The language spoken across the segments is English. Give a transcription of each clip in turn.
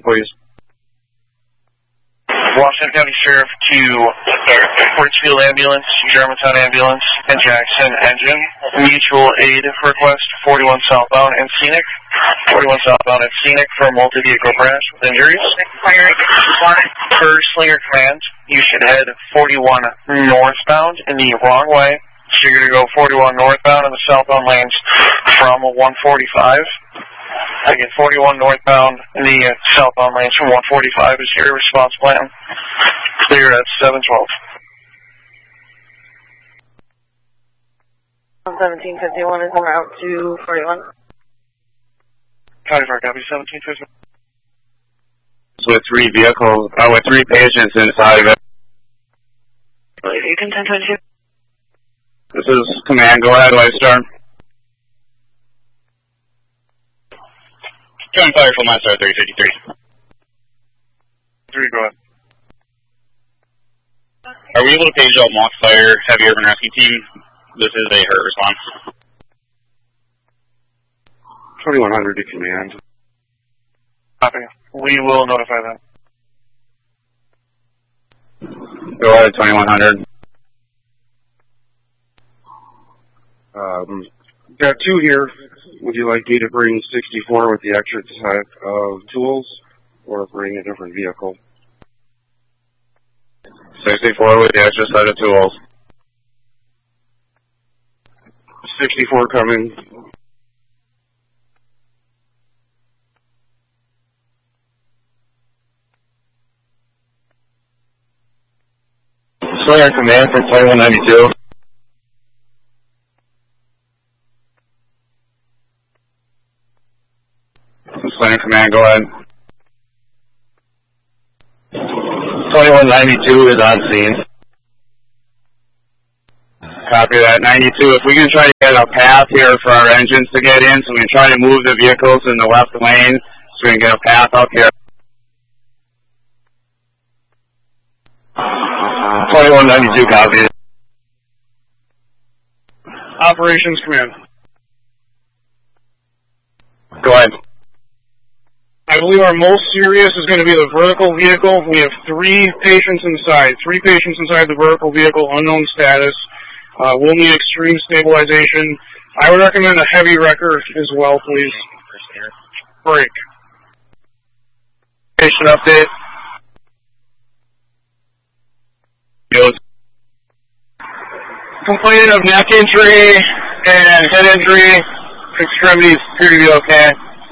please. Washington County Sheriff to Richfield Ambulance, Germantown Ambulance, and Jackson Engine. Mutual aid request 41 southbound and Scenic. 41 southbound and Scenic for a multi-vehicle crash with injuries. Per Slinger Command, you should head 41 northbound in the wrong way. So you're going to go 41 northbound in the southbound lanes from 145. Again, 41 northbound in the southbound lanes from 145 is your response plan. Clear at 712. 1751 is en route to 41. County Fire, copy 1751. With with 3 patients inside of it. You can 1022. This is command. Go ahead, Lifestar. County Fire from Lifestar 353. 3, go ahead. Are we able to page out Mock Fire Heavy Urban Rescue Team? This is a hurt response. 2100 to command. Copy. We will notify that. Go ahead, 2100. Got 2 here. Would you like me to bring 64 with the extra type of tools, or bring a different vehicle? 64 with the extra set of tools. 64 coming. Slinger Command for 2192. Slinger Command, go ahead. 2192 is on scene. Copy that. 92. If we can try to get a path here for our engines to get in, so we can try to move the vehicles in the left lane, so we can get a path up here. 2192, copy. Operations Command. Go ahead. I believe our most serious is going to be the vertical vehicle. We have 3 patients inside. 3 patients inside the vertical vehicle, unknown status. We'll need extreme stabilization. I would recommend a heavy wrecker as well, please. Break. Patient update. Complaining of neck injury and head injury. Extremities appear to be okay.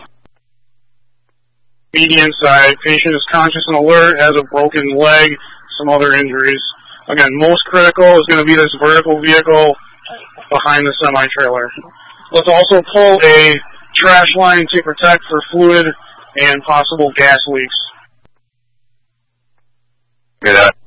Median side. Patient is conscious and alert, has a broken leg, some other injuries. Again, most critical is going to be this vertical vehicle behind the semi-trailer. Let's also pull a trash line to protect for fluid and possible gas leaks. Okay, that.